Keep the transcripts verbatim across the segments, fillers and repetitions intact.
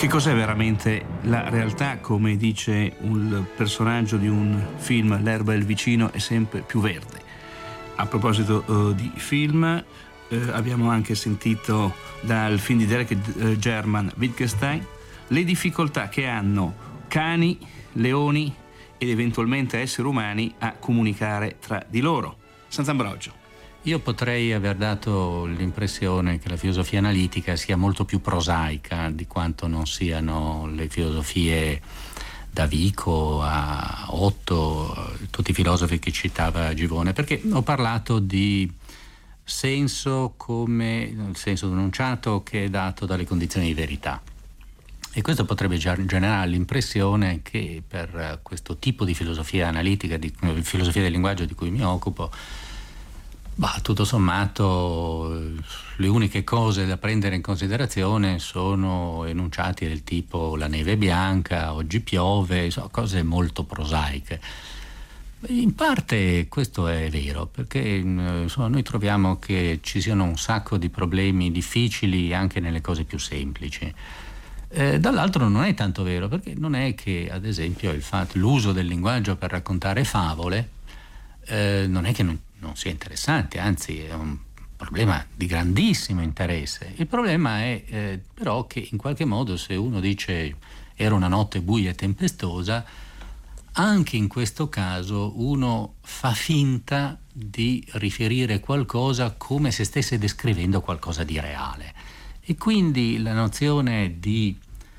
Che cos'è veramente la realtà? Come dice un personaggio di un film, l'erba del vicino è sempre più verde. A proposito uh, di film, uh, abbiamo anche sentito dal film di Derek uh, German, Wittgenstein, le difficoltà che hanno cani, leoni ed eventualmente esseri umani a comunicare tra di loro. Sant'Ambrogio. Io potrei aver dato l'impressione che la filosofia analitica sia molto più prosaica di quanto non siano le filosofie da Vico a Otto, tutti i filosofi che citava Givone, perché ho parlato di senso come il senso denunciato che è dato dalle condizioni di verità. E questo potrebbe generare l'impressione che per questo tipo di filosofia analitica, di filosofia del linguaggio di cui mi occupo, bah, tutto sommato le uniche cose da prendere in considerazione sono enunciati del tipo la neve è bianca, oggi piove, so, cose molto prosaiche. In parte questo è vero, perché insomma, noi troviamo che ci siano un sacco di problemi difficili anche nelle cose più semplici. Eh, dall'altro non è tanto vero, perché non è che ad esempio il fatto, l'uso del linguaggio per raccontare favole eh, non è che non non sia interessante, anzi è un problema di grandissimo interesse. Il problema è eh, però che in qualche modo, se uno dice era una notte buia e tempestosa, anche in questo caso uno fa finta di riferire qualcosa come se stesse descrivendo qualcosa di reale, e quindi la nozione di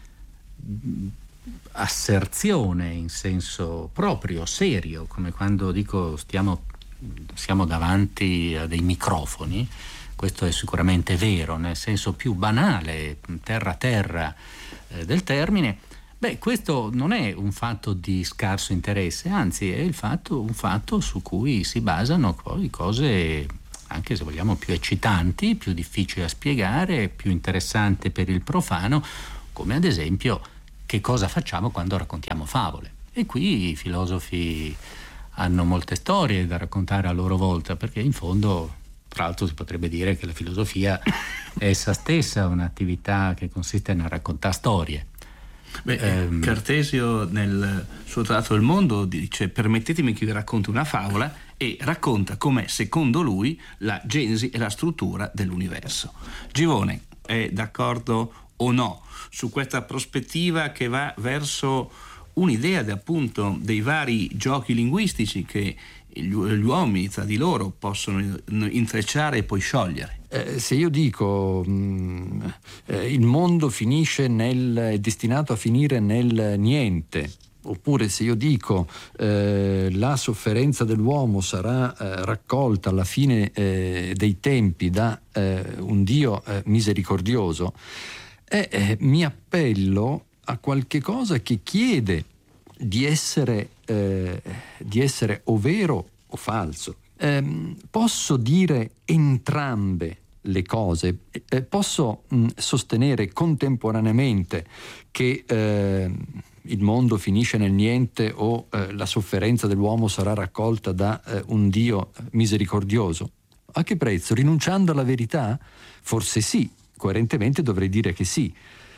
asserzione in senso proprio, serio, come quando dico stiamo siamo davanti a dei microfoni, questo è sicuramente vero nel senso più banale, terra terra eh, del termine. Beh, questo non è un fatto di scarso interesse, anzi è il fatto, un fatto su cui si basano poi cose anche, se vogliamo, più eccitanti, più difficili da spiegare, più interessanti per il profano, come ad esempio che cosa facciamo quando raccontiamo favole. E qui i filosofi hanno molte storie da raccontare a loro volta, perché in fondo, tra l'altro, si potrebbe dire che la filosofia è essa stessa un'attività che consiste nel raccontare storie. Beh, ehm, Cartesio nel suo Trattato del Mondo dice: permettetemi che vi racconti una favola, e racconta com'è secondo lui la genesi e la struttura dell'universo. Givone è d'accordo o no su questa prospettiva che va verso un'idea de, appunto dei vari giochi linguistici che gli, gli uomini tra di loro possono intrecciare e poi sciogliere? Eh, se io dico mh, eh, il mondo finisce nel, è destinato a finire nel niente, oppure se io dico eh, la sofferenza dell'uomo sarà eh, raccolta alla fine eh, dei tempi da eh, un Dio eh, misericordioso, eh, eh, mi appello a qualche cosa che chiede di essere, eh, di essere o vero o falso. Eh, posso dire entrambe le cose, eh, posso mh, sostenere contemporaneamente che eh, il mondo finisce nel niente o eh, la sofferenza dell'uomo sarà raccolta da eh, un Dio misericordioso. A che prezzo? Rinunciando alla verità? Forse sì, coerentemente dovrei dire che sì.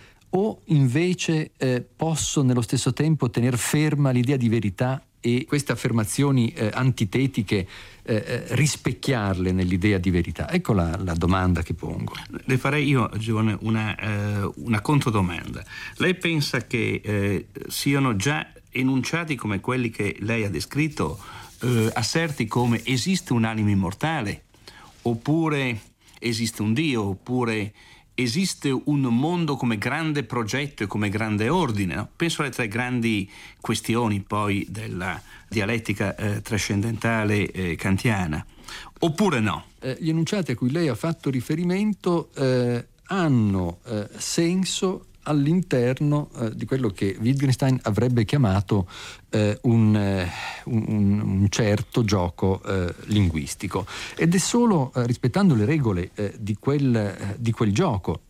O invece eh, posso nello stesso tempo tener ferma l'idea di verità e queste affermazioni eh, antitetiche eh, rispecchiarle nell'idea di verità? Ecco la, la domanda che pongo. Le farei io, Giovane, una, eh, una controdomanda. Lei pensa che eh, siano già enunciati come quelli che lei ha descritto, eh, asserti come esiste un'anima immortale, oppure esiste un Dio, oppure esiste un mondo come grande progetto e come grande ordine, no? Penso alle tre grandi questioni poi della dialettica eh, trascendentale eh, kantiana. Oppure no? Eh, gli enunciati a cui lei ha fatto riferimento eh, hanno eh, senso all'interno eh, di quello che Wittgenstein avrebbe chiamato eh, un, eh, un, un certo gioco eh, linguistico, ed è solo eh, rispettando le regole eh, di, quel, eh, di quel gioco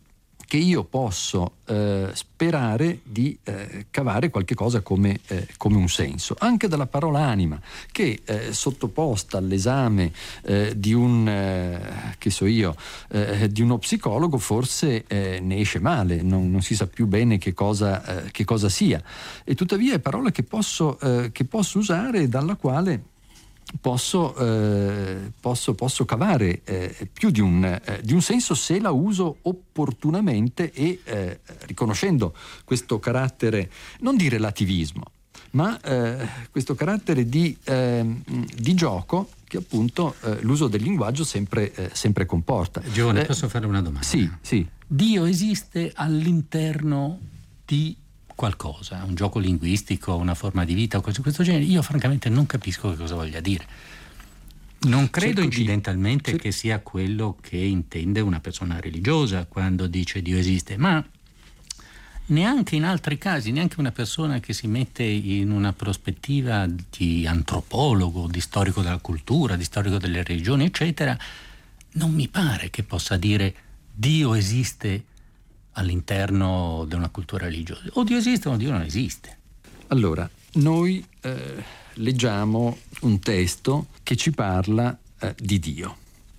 che io posso eh, sperare di eh, cavare qualche cosa come, eh, come un senso, anche dalla parola anima, che eh, sottoposta all'esame eh, di un eh, che so io eh, di uno psicologo forse eh, ne esce male, non, non si sa più bene che cosa, eh, che cosa sia, e tuttavia è parola che posso, eh, che posso usare, dalla quale Posso, eh, posso, posso cavare eh, più di un, eh, di un senso, se la uso opportunamente e eh, riconoscendo questo carattere non di relativismo, ma eh, questo carattere di, eh, di gioco che appunto eh, l'uso del linguaggio sempre, eh, sempre comporta. Giovane, eh, posso fare una domanda? Sì, sì. Dio esiste all'interno di qualcosa, un gioco linguistico, una forma di vita o cose di questo genere? Io francamente non capisco che cosa voglia dire. Non credo Cerco incidentalmente di... che sia quello che intende una persona religiosa quando dice Dio esiste, ma neanche in altri casi, neanche una persona che si mette in una prospettiva di antropologo, di storico della cultura, di storico delle religioni, eccetera, non mi pare che possa dire Dio esiste all'interno di una cultura religiosa. O Dio esiste o Dio non esiste. Allora, noi eh, leggiamo un testo che ci parla eh, di Dio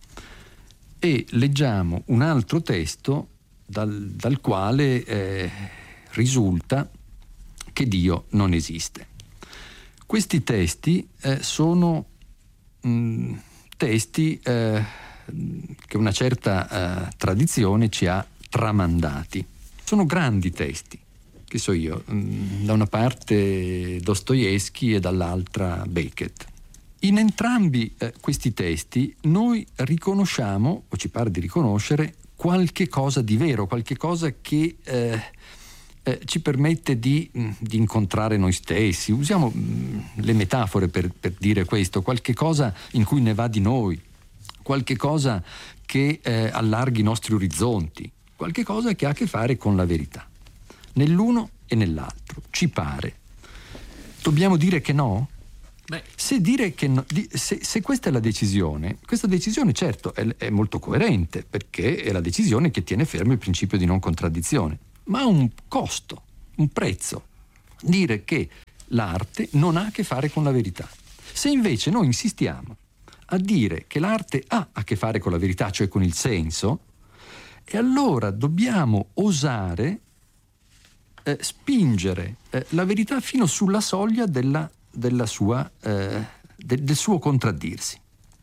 e leggiamo un altro testo dal, dal quale eh, risulta che Dio non esiste. Questi testi eh, sono mh, testi eh, che una certa eh, tradizione ci ha tramandati. Sono grandi testi, che so io, da una parte Dostoevskij e dall'altra Beckett. In entrambi eh, questi testi noi riconosciamo, o ci pare di riconoscere, qualche cosa di vero, qualche cosa che eh, eh, ci permette di, di incontrare noi stessi. Usiamo mh, le metafore per, per dire questo, qualche cosa in cui ne va di noi, qualche cosa che eh, allarghi i nostri orizzonti, qualche cosa che ha a che fare con la verità, nell'uno e nell'altro, ci pare. Dobbiamo dire che no? Beh. Se dire che no, se, se questa è la decisione, questa decisione certo è, è molto coerente, perché è la decisione che tiene fermo il principio di non contraddizione, ma ha un costo, un prezzo, dire che l'arte non ha a che fare con la verità. Se invece noi insistiamo a dire che l'arte ha a che fare con la verità, cioè con il senso, e allora dobbiamo osare eh, spingere eh, la verità fino sulla soglia della, della sua, eh, de, del suo contraddirsi.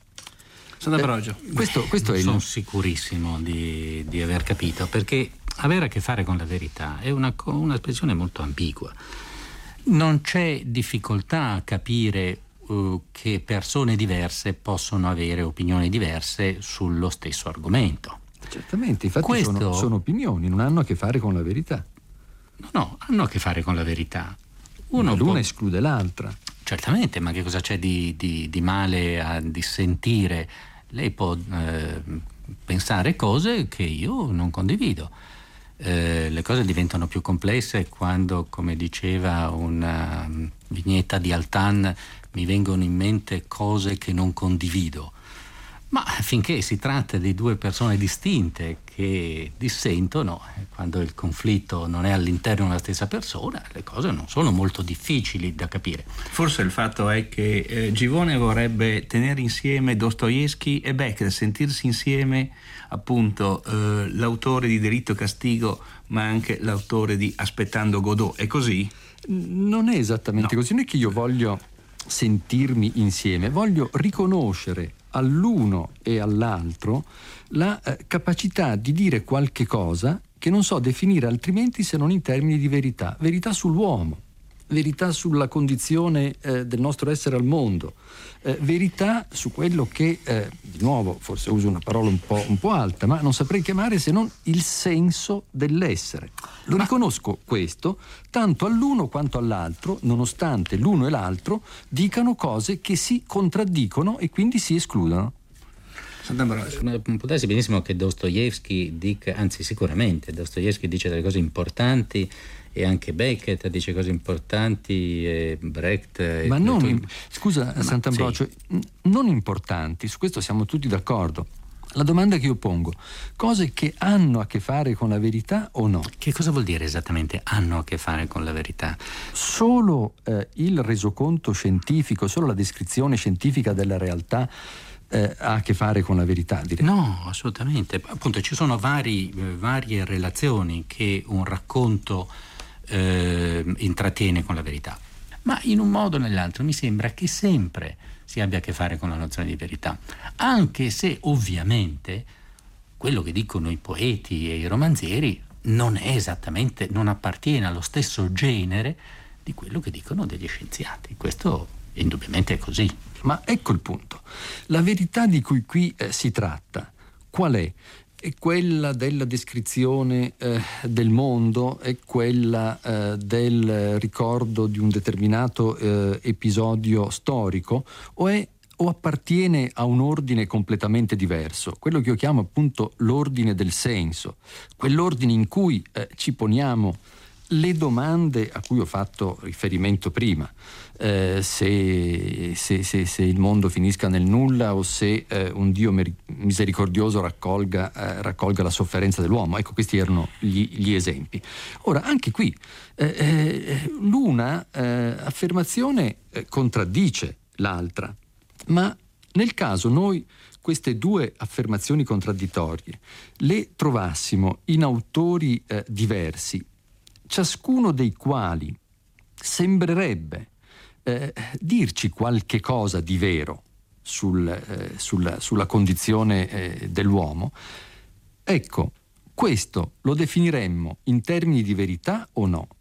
Eh, questo, questo è il... Sono sicurissimo di, di aver capito, perché avere a che fare con la verità è una, un'espressione molto ambigua. Non c'è difficoltà a capire uh, che persone diverse possono avere opinioni diverse sullo stesso argomento. Certamente, infatti Questo... sono, sono opinioni, non hanno a che fare con la verità. No, no, hanno a che fare con la verità. Uno ma l'una può... esclude l'altra. Certamente, ma che cosa c'è di, di, di male a dissentire? Lei può eh, pensare cose che io non condivido. Eh, le cose diventano più complesse quando, come diceva una vignetta di Altan, mi vengono in mente cose che non condivido. Ma finché si tratta di due persone distinte che dissentono, quando il conflitto non è all'interno della stessa persona, le cose non sono molto difficili da capire. Forse il fatto è che eh, Givone vorrebbe tenere insieme Dostoevskij e Beckett, sentirsi insieme appunto eh, l'autore di Delitto e Castigo, ma anche l'autore di Aspettando Godot. È così? Non è esattamente no. così, non è che io voglio sentirmi insieme, voglio riconoscere all'uno e all'altro la eh, capacità di dire qualche cosa che non so definire altrimenti se non in termini di verità, verità sull'uomo, verità sulla condizione eh, del nostro essere al mondo, eh, verità su quello che, eh, di nuovo, forse uso una parola un po', un po' alta, ma non saprei chiamare se non il senso dell'essere. Lo riconosco questo tanto all'uno quanto all'altro, nonostante l'uno e l'altro dicano cose che si contraddicono e quindi si escludono. Può darsi benissimo che Dostoevskij dica, anzi sicuramente Dostoevskij dice delle cose importanti e anche Beckett dice cose importanti e Brecht e ma non tutto... scusa ma, Sant'Ambrogio sì. non importanti, su questo siamo tutti d'accordo. La domanda che io pongo: cose che hanno a che fare con la verità o no? Che cosa vuol dire esattamente hanno a che fare con la verità? Solo eh, il resoconto scientifico, solo la descrizione scientifica della realtà eh, ha a che fare con la verità? Direi. No, assolutamente. Appunto ci sono vari, eh, varie relazioni che un racconto eh, intrattiene con la verità, ma in un modo o nell'altro mi sembra che sempre si abbia a che fare con la nozione di verità, anche se ovviamente quello che dicono i poeti e i romanzieri non è esattamente, non appartiene allo stesso genere di quello che dicono degli scienziati. Questo indubbiamente è così. Ma ecco il punto. La verità di cui qui eh, si tratta, qual è? È quella della descrizione eh, del mondo, è quella eh, del ricordo di un determinato eh, episodio storico, o è o appartiene a un ordine completamente diverso, quello che io chiamo appunto l'ordine del senso, quell'ordine in cui eh, ci poniamo le domande a cui ho fatto riferimento prima, eh, se, se, se, se il mondo finisca nel nulla o se eh, un Dio misericordioso raccolga, eh, raccolga la sofferenza dell'uomo. Ecco, questi erano gli, gli esempi. Ora, anche qui eh, eh, l'una eh, affermazione eh, contraddice l'altra, ma nel caso noi queste due affermazioni contraddittorie le trovassimo in autori eh, diversi, ciascuno dei quali sembrerebbe eh, dirci qualche cosa di vero sul, eh, sulla, sulla condizione eh, dell'uomo, ecco, questo lo definiremmo in termini di verità o no?